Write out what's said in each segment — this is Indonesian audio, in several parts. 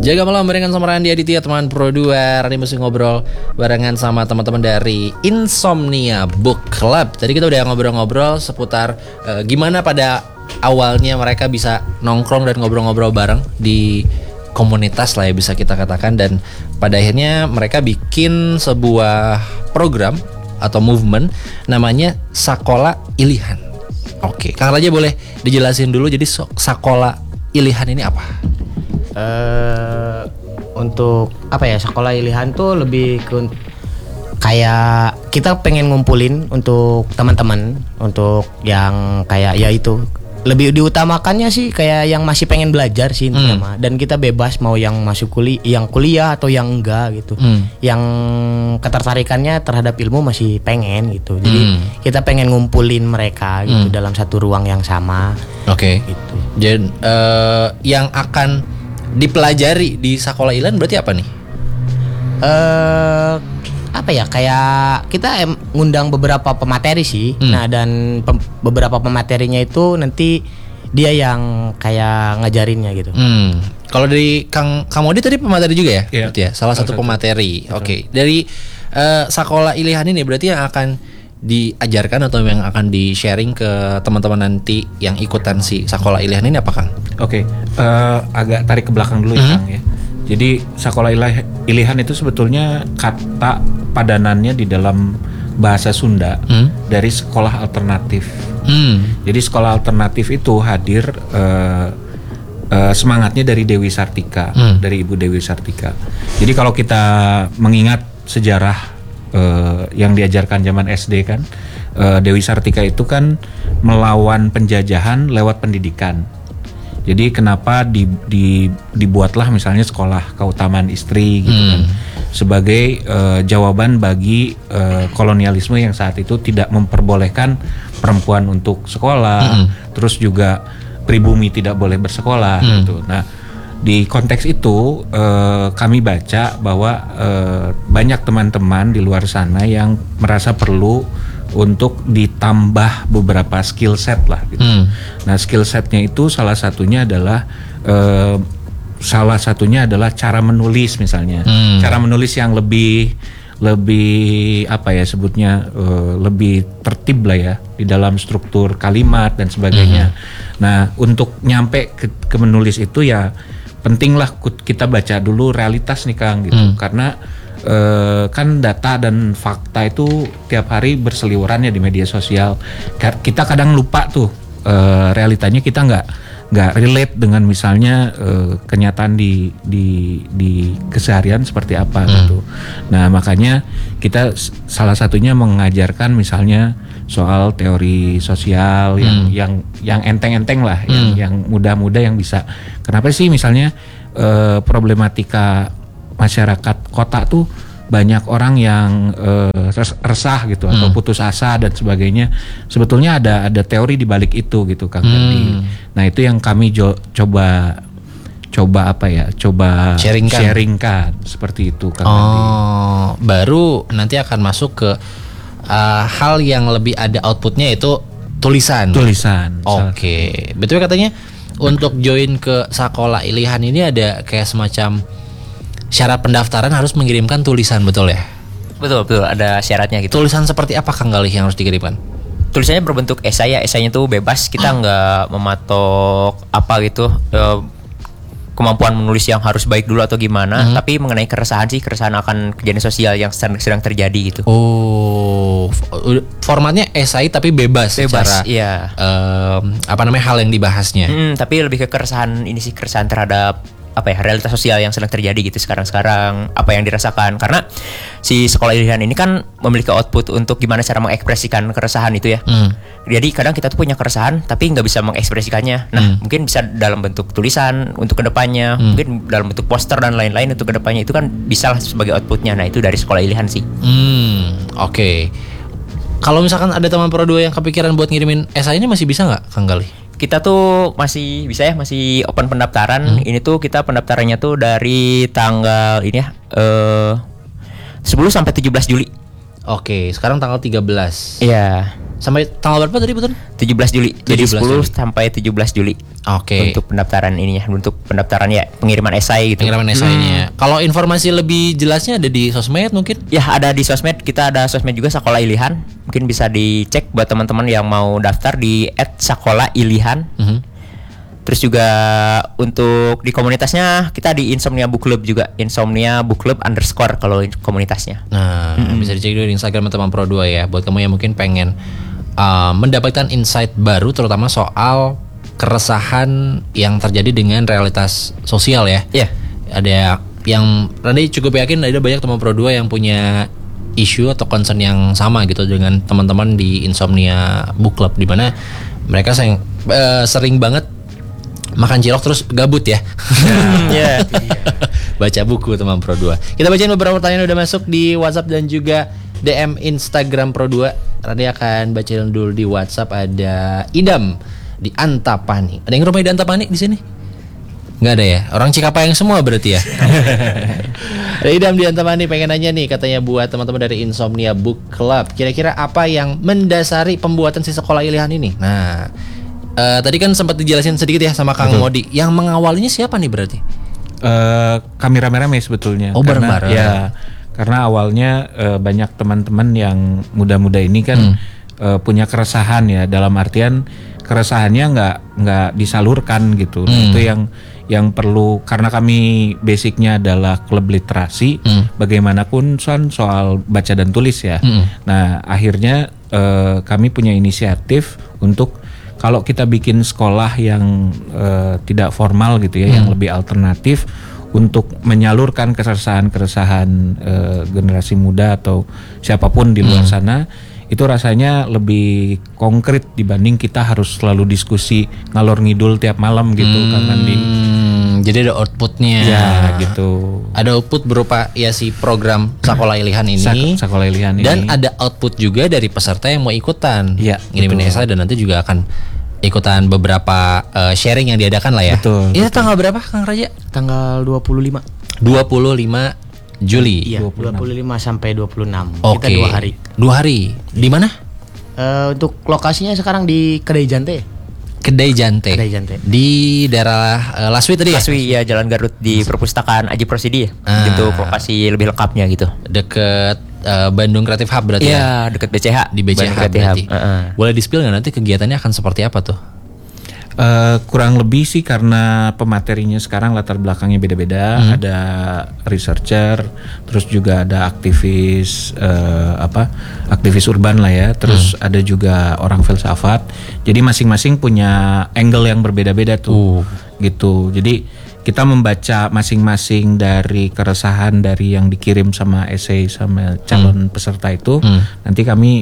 Jaga malam barengan sama Randy Aditya, teman Pro 2. Randy mesti ngobrol barengan sama teman-teman dari Insomnia Book Club. Tadi kita udah ngobrol-ngobrol seputar gimana pada awalnya mereka bisa nongkrong dan ngobrol-ngobrol bareng di komunitas lah ya, bisa kita katakan. Dan pada akhirnya mereka bikin sebuah program atau movement namanya Sakola Ilihan. Oke, Kang Raja boleh dijelasin dulu, jadi Sakola Ilihan ini apa? Untuk apa ya, Sakola Ilihan tuh lebih ke kayak kita pengen ngumpulin untuk teman-teman, untuk yang kayak ya itu lebih diutamakannya sih kayak yang masih pengen belajar sih intinya mah. Dan kita bebas mau yang masuk kuliah atau yang enggak gitu. Yang ketertarikannya terhadap ilmu masih pengen gitu. Jadi kita pengen ngumpulin mereka gitu dalam satu ruang yang sama. Oke. Gitu. Jadi yang akan dipelajari di Sakola Ilihan berarti apa nih? Apa ya, kayak kita ngundang beberapa pemateri sih. Nah, dan beberapa pematerinya itu nanti dia yang kayak ngajarinnya gitu. Kalau dari Kang Modi tadi pemateri juga ya? Iya. Berarti ya, salah satu pemateri. Oke. Dari Sakola Ilihan ini berarti yang akan diajarkan atau yang akan di-sharing ke teman-teman nanti yang ikutan si Sakola Ilihan ini apa, Kang? Oke, agak tarik ke belakang dulu ya, Kang ya. Jadi Sakola Ilihan itu sebetulnya kata padanannya di dalam bahasa Sunda dari sekolah alternatif. Jadi sekolah alternatif itu hadir semangatnya dari Dewi Sartika, dari Ibu Dewi Sartika. Jadi kalau kita mengingat sejarah yang diajarkan zaman SD kan, Dewi Sartika itu kan melawan penjajahan lewat pendidikan. Jadi kenapa dibuatlah misalnya sekolah keutamaan istri gitu kan, sebagai jawaban bagi kolonialisme yang saat itu tidak memperbolehkan perempuan untuk sekolah, terus juga pribumi tidak boleh bersekolah gitu. Nah, di konteks itu kami baca bahwa banyak teman-teman di luar sana yang merasa perlu untuk ditambah beberapa skill set lah gitu. Nah, skill setnya itu salah satunya adalah cara menulis misalnya. Cara menulis yang lebih apa ya sebutnya, lebih tertib lah ya di dalam struktur kalimat dan sebagainya. Nah, untuk nyampe ke menulis itu ya pentinglah kita baca dulu realitas nih, Kang gitu. Karena kan data dan fakta itu tiap hari berseliweran ya di media sosial. Kita kadang lupa tuh realitanya, kita nggak relate dengan misalnya kenyataan di keseharian seperti apa gitu. Nah, makanya kita salah satunya mengajarkan misalnya soal teori sosial yang enteng-enteng lah, yang mudah-mudah yang bisa. Kenapa sih misalnya problematika masyarakat kota tuh banyak orang yang resah gitu atau putus asa dan sebagainya. Sebetulnya ada teori di balik itu gitu, Kang Randy. Nah, itu yang kami coba apa ya? Coba sharingkan seperti itu, Kang Randy. Baru nanti akan masuk ke hal yang lebih ada outputnya, yaitu tulisan. Oke. Betul katanya untuk join ke Sakola Ilihan ini ada kayak semacam syarat pendaftaran, harus mengirimkan tulisan, betul ya? Betul, ada syaratnya gitu. Tulisan seperti apa, Kang Galih, yang harus dikirimkan? Tulisannya berbentuk esai ya, esainya tuh bebas, kita nggak mematok apa gitu kemampuan menulis yang harus baik dulu atau gimana, tapi mengenai keresahan akan kejadian sosial yang sedang terjadi gitu. Oh, formatnya esai tapi bebas secara iya. Hal yang dibahasnya. Tapi lebih ke keresahan terhadap apa ya, realitas sosial yang sedang terjadi gitu sekarang, apa yang dirasakan. Karena si Sakola Ilihan ini kan memiliki output untuk gimana cara mengekspresikan keresahan itu ya. Jadi kadang kita tuh punya keresahan tapi nggak bisa mengekspresikannya. Nah, mungkin bisa dalam bentuk tulisan untuk kedepannya, mungkin dalam bentuk poster dan lain-lain untuk kedepannya. Itu kan bisa lah sebagai outputnya. Nah, itu dari Sakola Ilihan sih. Oke. Kalau misalkan ada teman Pro 2 yang kepikiran buat ngirimin esainya, masih bisa nggak, Kang Galih? Kita tuh masih bisa ya, masih open pendaftaran. Ini tuh kita pendaftarannya tuh dari tanggal ini ya 10 sampai 17 Juli. Oke, sekarang tanggal 13. Iya. Sampai tanggal berapa tadi betul? 17 Juli. Jadi 17 10 Juli. sampai 17 Juli. Oke. Untuk pendaftaran ininya, untuk pendaftaran ya pengiriman esai gitu. Pengiriman esainya. Kalau informasi lebih jelasnya ada di sosmed mungkin? Ya ada di sosmed, kita ada sosmed juga Sekolah Ilihan. Mungkin bisa dicek buat teman-teman yang mau daftar di @sekolahilihan. Terus juga untuk di komunitasnya kita di Insomnia Book Club juga, Insomnia Book Club _ kalau komunitasnya. Nah, bisa dicek dulu di Instagram teman Pro 2 ya. Buat kamu yang mungkin pengen mendapatkan insight baru terutama soal keresahan yang terjadi dengan realitas sosial ya. Iya. Ada yang Randy cukup yakin ada banyak teman Pro 2 yang punya isu atau concern yang sama gitu dengan teman-teman di Insomnia Book Club, di mana mereka sering banget makan cilok terus gabut ya. Iya. Baca buku teman Pro 2. Kita bacain beberapa pertanyaan yang udah masuk di WhatsApp dan juga DM Instagram Pro 2. Randy akan bacain dulu di WhatsApp. Ada Idam di Antapani. Ada yang rumah di Antapani di sini? Nggak ada ya? Orang Cikapayang semua berarti ya? Ada Idam di Antapani pengen nanya nih, katanya buat teman-teman dari Insomnia Book Club, kira-kira apa yang mendasari pembuatan si Sekolah Ilihan ini? Nah, tadi kan sempat dijelasin sedikit ya sama Kang Modi. Yang mengawalinya siapa nih berarti? Kami rame-rame sebetulnya. Oh, karena, bareng-bareng. ya, karena awalnya banyak teman-teman yang muda-muda ini kan punya keresahan ya, dalam artian keresahannya nggak disalurkan gitu. Nah, itu yang perlu, karena kami basicnya adalah klub literasi, bagaimanapun soal baca dan tulis ya. Nah, akhirnya kami punya inisiatif untuk kalau kita bikin sekolah yang tidak formal gitu ya, yang lebih alternatif untuk menyalurkan keresahan-keresahan generasi muda atau siapapun di luar sana, itu rasanya lebih konkret dibanding kita harus selalu diskusi ngalor ngidul tiap malam gitu kan Andi. Jadi ada outputnya. Ya gitu. Ada output berupa ya si program Sekolah Ilihan ini. Sekolah Ilihan Dan ini. ada output juga dari peserta yang mau ikutan. Iya, Ngirimin betul. esai dan nanti juga akan ikutan beberapa sharing yang diadakan lah ya. Betul, Itu tanggal berapa Kang Raja? Tanggal 25. 25 Juli. Iya, 25 sampai 26. Oke. Kita 2 hari. 2 hari. Di mana? Untuk lokasinya sekarang di Kedai Jante. Kedai Jante. Kedai Jante. Di daerah Laswi tadi ya? Laswi ya, Jalan Garut di perpustakaan Aji Prosidi ya. Untuk lokasi lebih lengkapnya gitu. Deket Bandung Creative Hub berarti ya? Iya, dekat BCH. Di BCH Bandung Creative berarti. Hub. Boleh di-spill nggak nanti kegiatannya akan seperti apa tuh? Kurang lebih sih karena pematerinya sekarang latar belakangnya beda-beda. Ada researcher, terus juga ada aktivis aktivis urban lah ya. Terus ada juga orang filsafat. Jadi masing-masing punya angle yang berbeda-beda tuh. Gitu. Jadi kita membaca masing-masing dari keresahan dari yang dikirim sama esai sama calon peserta itu. Nanti kami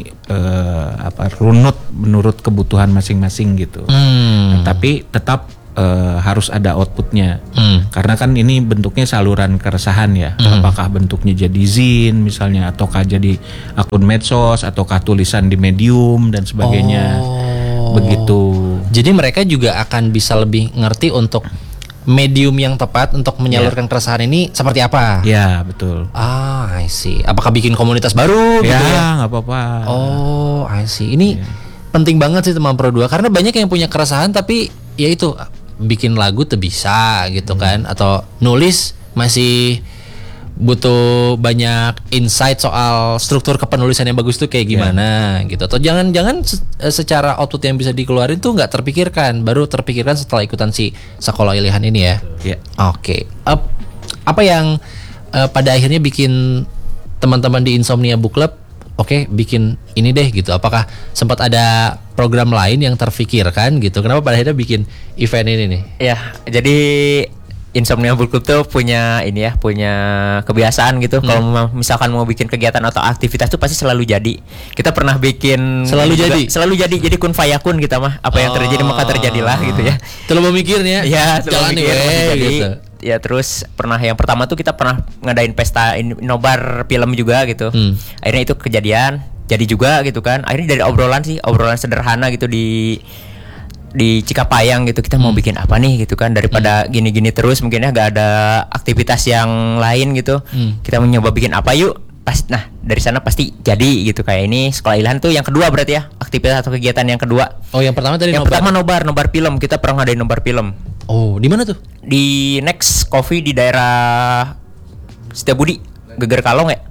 runut menurut kebutuhan masing-masing gitu. Nah, tapi tetap harus ada outputnya. Karena kan ini bentuknya saluran keresahan ya. Apakah bentuknya jadi zin misalnya, ataukah jadi akun medsos, ataukah tulisan di Medium dan sebagainya. Begitu. Jadi mereka juga akan bisa lebih ngerti untuk medium yang tepat untuk menyalurkan keresahan ini seperti apa. Ya betul. I see. Apakah bikin komunitas baru gitu ya? Ya nggak apa-apa. Oh, I see. Ini penting banget sih teman Pro 2 karena banyak yang punya keresahan tapi ya itu bikin lagu tuh bisa gitu kan, atau nulis masih butuh banyak insight soal struktur kepenulisan yang bagus tuh kayak gimana gitu. Atau jangan-jangan secara output yang bisa dikeluarin tuh nggak terpikirkan, baru terpikirkan setelah ikutan si Sekolah Ilihan ini ya. Ya. Oke. Apa yang pada akhirnya bikin teman-teman di Insomnia Book Club bikin ini deh gitu? Apakah sempat ada program lain yang terfikirkan gitu? Kenapa pada akhirnya bikin event ini nih? Ya, jadi Insomnia Book Club tuh punya kebiasaan gitu. Kalau misalkan mau bikin kegiatan atau aktivitas tuh pasti selalu jadi. Kita pernah bikin Selalu jadi? Jadi kun fayakun kita mah. Apa yang terjadi maka terjadilah gitu ya. Terlalu memikirnya Ya, jalan mikir, masih jadi. gitu. Ya terus yang pertama tuh kita pernah ngadain pesta nobar film juga gitu. Akhirnya itu kejadian, jadi juga gitu kan. Akhirnya dari obrolan sederhana gitu di Cikapayang gitu, kita mau bikin apa nih gitu kan, daripada gini-gini terus mungkin ya gak ada aktivitas yang lain gitu. Kita mencoba bikin apa yuk. nah dari sana pasti jadi gitu. Kayak ini Sekolah Ilihan tuh yang kedua berarti ya, aktivitas atau kegiatan yang kedua. Oh, yang pertama tadi Yang nobar. pertama nobar film, kita pernah ngadain nobar film Oh, di mana tuh? di Next Coffee di daerah Setiabudi, Geger Kalong ya.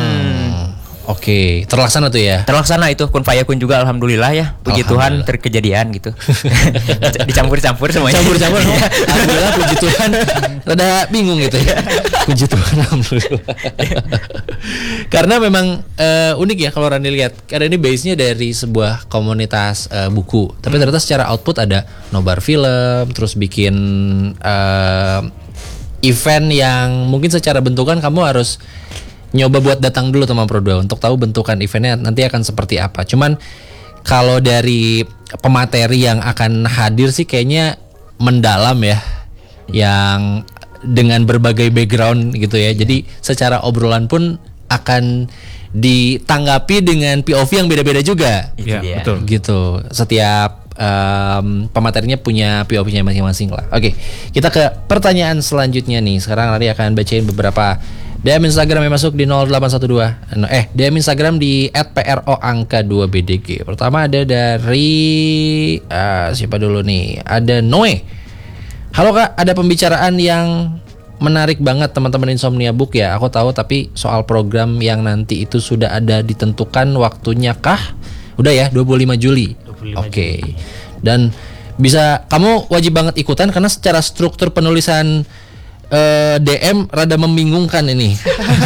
Oke, terlaksana tuh ya. Terlaksana itu, kun fayakun juga alhamdulillah ya. Puji Tuhan Alhamdulillah. terkejadian gitu. Dicampur-campur semuanya. Campur-campur. Alhamdulillah, puji Tuhan. Rada bingung gitu ya. Puji Tuhan, alhamdulillah. Karena memang unik ya kalau Randi lihat. Karena ini base-nya dari sebuah komunitas buku. Tapi ternyata secara output ada nobar film, terus bikin event yang mungkin secara bentukan kamu harus nyoba buat datang dulu teman Pro 2 untuk tahu bentukan eventnya nanti akan seperti apa. Cuman kalau dari pemateri yang akan hadir sih kayaknya mendalam ya, yang dengan berbagai background gitu ya. Jadi secara obrolan pun akan ditanggapi dengan POV yang beda-beda juga. Itu Ya, dia. betul. Gitu. Setiap pematerinya punya POV-nya masing-masing lah. Oke, kita ke pertanyaan selanjutnya nih. Sekarang nanti akan bacain beberapa DM Instagram yang masuk di 0812. DM Instagram di @pro_2bdg. Pertama ada dari siapa dulu nih? Ada Noe. Halo Kak, ada pembicaraan yang menarik banget teman-teman Insomnia Book ya. Aku tahu, tapi soal program yang nanti itu sudah ada ditentukan waktunya kah? Udah ya, 25 Juli. Oke. Dan bisa, kamu wajib banget ikutan karena secara struktur penulisan DM rada membingungkan ini.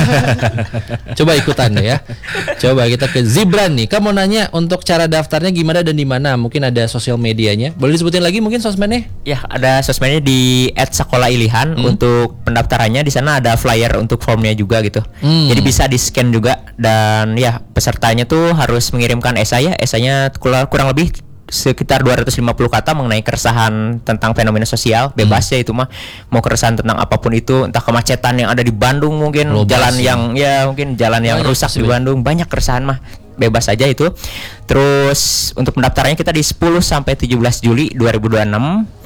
Coba ikutan ya. Coba kita ke Zibran nih. Kamu nanya untuk cara daftarnya gimana dan di mana? Mungkin ada sosial medianya. Boleh disebutin lagi mungkin sosmednya? Ya, ada sosmednya di @sekolahilihan untuk pendaftarannya. Di sana ada flyer untuk formnya juga gitu. Jadi bisa di-scan juga, dan ya pesertanya tuh harus mengirimkan esai ya. Esainya kurang lebih sekitar 250 kata mengenai keresahan tentang fenomena sosial. Bebas ya itu mah, mau keresahan tentang apapun itu, entah kemacetan yang ada di Bandung, mungkin Global jalan sih. mungkin jalan yang Banyak rusak sih, di Bang. Bandung, banyak keresahan mah. Bebas aja itu. Terus untuk pendaftarannya kita di 10 sampai 17 Juli 2026.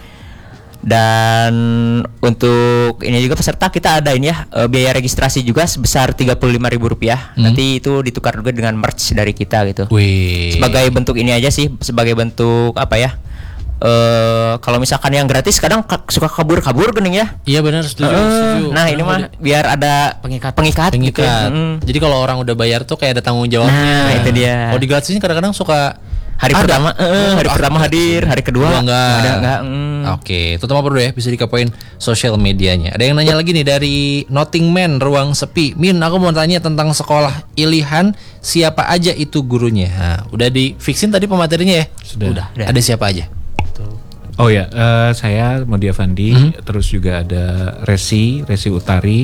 Dan untuk ini juga peserta kita ada ini ya, biaya registrasi juga sebesar Rp35.000. Nanti itu ditukar juga dengan merch dari kita gitu. Wih. Sebagai bentuk ini aja sih, sebagai bentuk apa ya? Kalau misalkan yang gratis kadang suka kabur gening ya. Iya benar, setuju. Nah, ini mah biar ada pengikat gitu. Pengikat. Jadi kalau orang udah bayar tuh kayak ada tanggung jawabnya. Nah, itu dia. Kalau di gratisin kadang-kadang suka Hari pertama hadir, hari kedua enggak. enggak. Oke, itu teman perlu ya, bisa dikepoin sosial medianya. Ada yang nanya lagi nih dari Nothing Man, Ruang Sepi. Min, aku mau tanya tentang sekolah Ilihan, siapa aja itu gurunya? Nah, udah di-fixin tadi pematerinya ya? Sudah. Ada siapa aja? Oh ya, saya Modia Fandi, terus juga ada Resi Utari.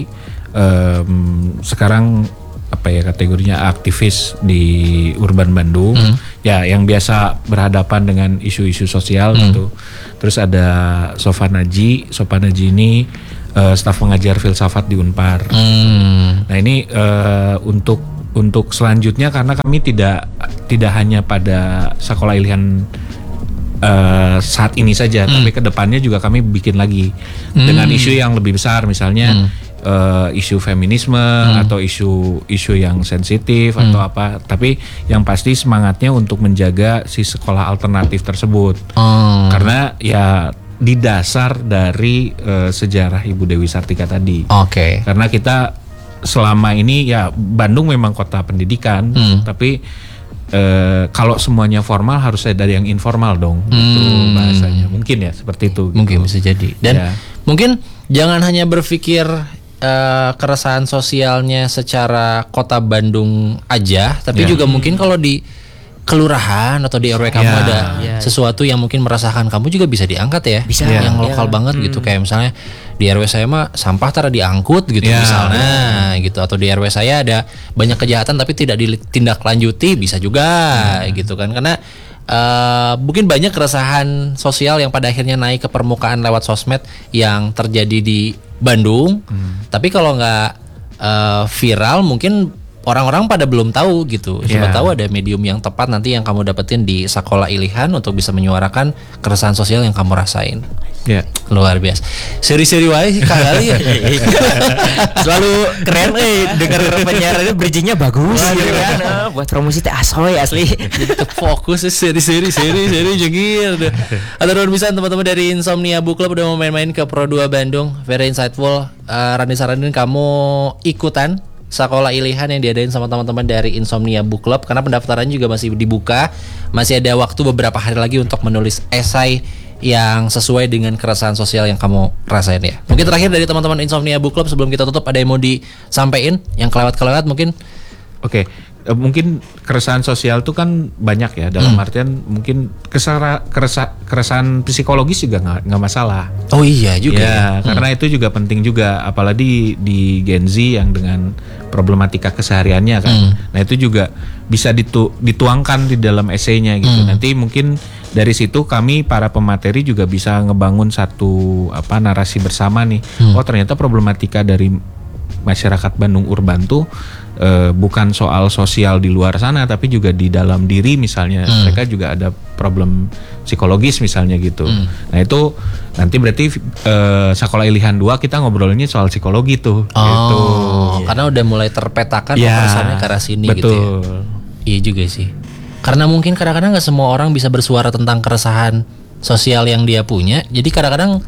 Sekarang apa ya kategorinya, aktivis di Urban Bandung, ya yang biasa berhadapan dengan isu-isu sosial gitu. Terus ada Sofan Naji ini staf pengajar filsafat di Unpar. Nah ini untuk selanjutnya, karena kami tidak hanya pada Sekolah Ilihan saat ini saja, tapi kedepannya juga kami bikin lagi dengan isu yang lebih besar, misalnya isu feminisme atau isu yang sensitif atau apa. Tapi yang pasti semangatnya untuk menjaga si sekolah alternatif tersebut, karena ya didasar dari sejarah Ibu Dewi Sartika tadi. Oke. Karena kita selama ini ya Bandung memang kota pendidikan, tapi kalau semuanya formal harus ada yang informal dong, gitu bahasanya. Mungkin ya seperti itu. Mungkin gitu. bisa jadi. Dan Ya. mungkin jangan hanya berpikir keresahan sosialnya secara kota Bandung aja, tapi juga mungkin kalau di kelurahan atau di RW kamu ada sesuatu yang mungkin merasakan, kamu juga bisa diangkat ya. Bisa. Yang lokal banget gitu, kayak misalnya di RW saya mah sampah tara diangkut gitu misalnya gitu, atau di RW saya ada banyak kejahatan tapi tidak ditindaklanjuti, bisa juga gitu kan. Karena mungkin banyak keresahan sosial yang pada akhirnya naik ke permukaan lewat sosmed yang terjadi di Bandung, tapi kalau nggak viral mungkin orang-orang pada belum tahu gitu. Siapa tahu ada medium yang tepat nanti yang kamu dapetin di Sekolah Ilihan untuk bisa menyuarakan keresahan sosial yang kamu rasain. Ya. Luar biasa. Seri-seri wae sih kali ya. Selalu keren dengar penyiarannya bridgingnya bagus gitu kan. Buat promosi teh asoy asli. Jadi fokus seri jegir. Atau nuhun pisan teman-teman dari Insomnia Book Club udah mau main-main ke Pro 2 Bandung. Very insightful. Rani saranin kamu ikutan sekolah ilihan yang diadain sama teman-teman dari Insomnia Book Club karena pendaftaran juga masih dibuka. Masih ada waktu beberapa hari lagi untuk menulis esai yang sesuai dengan keresahan sosial yang kamu rasain ya. Mungkin terakhir dari teman-teman Insomnia Book Club sebelum kita tutup ada yang mau disampaikan yang kelewat mungkin. Oke, mungkin keresahan sosial itu kan banyak ya dalam artian mungkin keresahan psikologis juga nggak masalah. Oh iya juga. Ya, karena itu juga penting juga apalagi di Gen Z yang dengan problematika kesehariannya kan. Nah, itu juga bisa dituangkan di dalam esainya gitu. Nanti mungkin dari situ kami para pemateri juga bisa ngebangun satu narasi bersama nih. Oh, ternyata problematika dari masyarakat Bandung urban tuh bukan soal sosial di luar sana tapi juga di dalam diri misalnya mereka juga ada problem psikologis misalnya gitu. Nah, itu nanti berarti Sekolah Ilihan 2 kita ngobrolnya soal psikologi tuh gitu. Karena udah mulai terpetakan keresahannya ke arah sini betul. gitu ya. Iya juga sih. Karena mungkin kadang-kadang gak semua orang bisa bersuara tentang keresahan sosial yang dia punya. Jadi kadang-kadang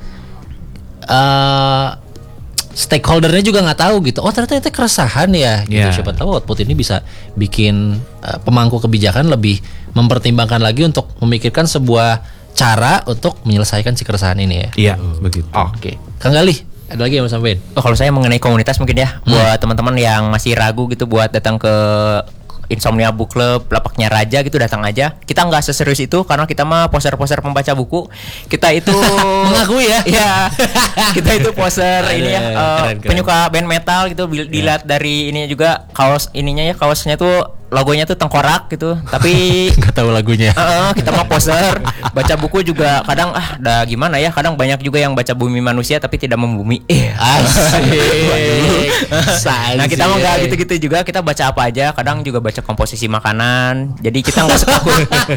stakeholdernya juga nggak tahu gitu. Oh, ternyata itu keresahan ya. Gitu. Siapa tahu output ini bisa bikin pemangku kebijakan lebih mempertimbangkan lagi untuk memikirkan sebuah cara untuk menyelesaikan si keresahan ini ya. Iya, begitu. Oke. Kang Galih, ada lagi yang mau sampaikan? Oh, kalau saya mengenai komunitas mungkin ya buat teman-teman yang masih ragu gitu buat datang ke Insomnia Book Club, lapaknya Raja gitu, datang aja. Kita nggak seserius itu karena kita mah poser-poser pembaca buku. Kita itu mengakui ya. Iya. Kita itu poser ini ya keren. penyuka band metal gitu. Dilihat dari ininya juga kaosnya tuh logonya tuh tengkorak gitu. Tapi Nggak tahu lagunya. kita mah poser. Baca buku juga kadang dah gimana ya? Kadang banyak juga yang baca Bumi Manusia tapi tidak membumi. Asik. Nah, kita mah nggak gitu-gitu juga. Kita baca apa aja. Kadang juga baca komposisi makanan. Jadi kita nggak sekaku.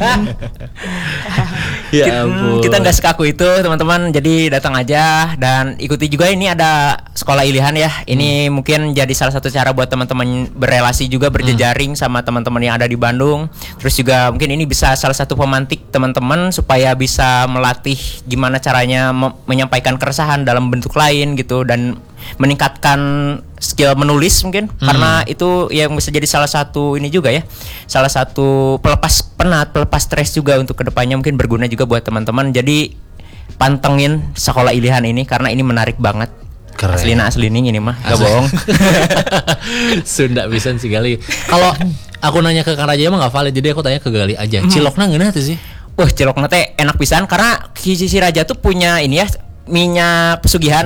Ya ampun. Kita nggak sekaku itu, teman-teman. Jadi datang aja dan ikuti juga. Ini ada Sekolah Ilihan ya. Ini mungkin jadi salah satu cara buat teman-teman berelasi juga, berjejaring sama teman-teman yang ada di Bandung. Terus juga mungkin ini bisa salah satu pemantik teman-teman supaya bisa melatih gimana caranya menyampaikan keresahan dalam bentuk lain gitu dan meningkatkan skill menulis mungkin karena itu yang bisa jadi salah satu ini juga ya, salah satu pelepas penat, pelepas stres juga untuk kedepannya, mungkin berguna juga buat teman-teman. Jadi pantengin Sekolah Ilihan ini karena ini menarik banget. Keren. Asli ini mah gak bohong. Sunda pisan sih Gali. Kalau aku nanya ke Kang Raja emang gak valid, jadi aku tanya ke Gali aja. Cilokna ngeunah tuh sih? Wah, cilokna teh enak pisan karena si Raja tuh punya ini ya, minyak pesugihan.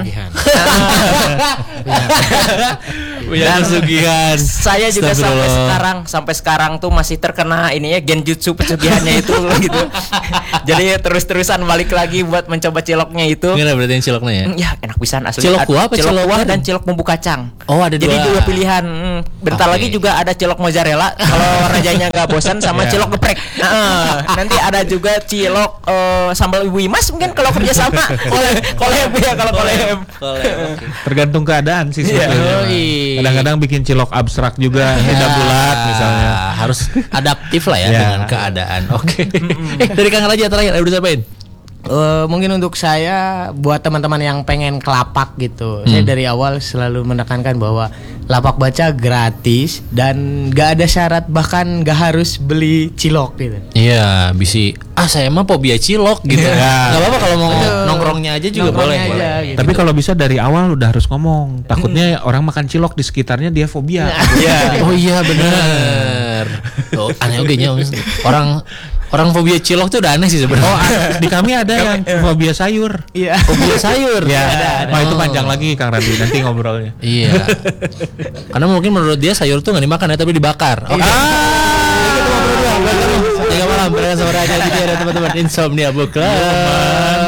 Minyak pesugihan. Saya juga sampai sekarang tuh masih terkena ini ya, genjutsu pesugihannya itu gitu. Jadi terus-terusan balik lagi buat mencoba ciloknya itu. Gimana berarti yang ciloknya ya? Ya enak pisan asli. Cilok kuah apa cilok cilok kuah garing? dan cilok bumbu kacang. Oh, ada Jadi dua pilihan. Bentar lagi juga ada cilok mozzarella kalau rajanya nggak bosan sama cilok geprek. Nanti ada juga cilok sambal ibu Imas mungkin kalau kerja sama. Koleb ya kalau koleb. Tergantung keadaan sih sebetulnya. Kadang-kadang bikin cilok abstrak juga, tidak bulat misalnya. Harus adaptif lah ya dengan keadaan. Oke. Dari Kang Raja terakhir udah sampaikan. Mungkin untuk saya buat teman-teman yang pengen ke lapak gitu, saya dari awal selalu menekankan bahwa lapak baca gratis dan gak ada syarat, bahkan gak harus beli cilok gitu. Iya, bisi. Saya mah fobia cilok gitu. Gak apa-apa kalau mau nongkrongnya aja juga boleh. Gitu. Tapi kalau bisa dari awal udah harus ngomong. Takutnya orang makan cilok di sekitarnya dia fobia. Oh iya benar. Tuh, aneh oge nya orang fobia cilok tuh udah aneh sih sebenarnya. Oh, di kami ada yang fobia sayur. Iya. Fobia sayur. Ya, ada. itu panjang lagi Kang Radi, nanti ngobrolnya. Iya. Karena mungkin menurut dia sayur tuh nggak dimakan ya tapi dibakar. Oke. Tiga malam berenang sama Raja. Jadi ada teman-teman Insomnia Book Club.